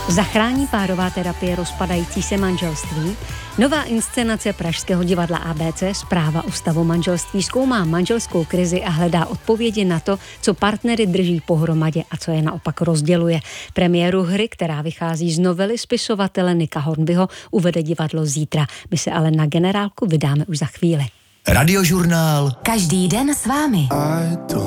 Zachrání párová terapie rozpadající se manželství? Nová inscenace Pražského divadla ABC Zpráva o stavu manželství zkoumá manželskou krizi a hledá odpovědi na to, co partnery drží pohromadě a co je naopak rozděluje. Premiéru hry, která vychází z novely spisovatele Nicka Hornbyho, uvede divadlo zítra. My se ale na generálku vydáme už za chvíli. Radiožurnál. Každý den s vámi.